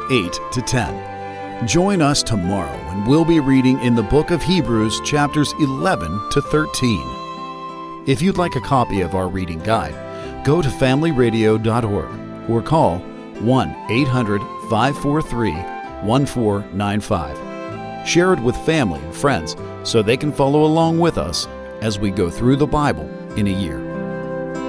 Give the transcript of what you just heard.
8 to 10. Join us tomorrow when we'll be reading in the book of Hebrews chapters 11 to 13. If you'd like a copy of our reading guide, go to familyradio.org or call 1-800-543-1495. Share it with family and friends so they can follow along with us as we go through the Bible in a year.